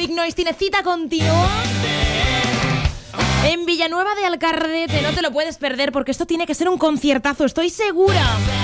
Music Noise tiene cita continua en Villanueva de Alcarrete. No te lo puedes perder porque esto tiene que ser un conciertazo, estoy segura.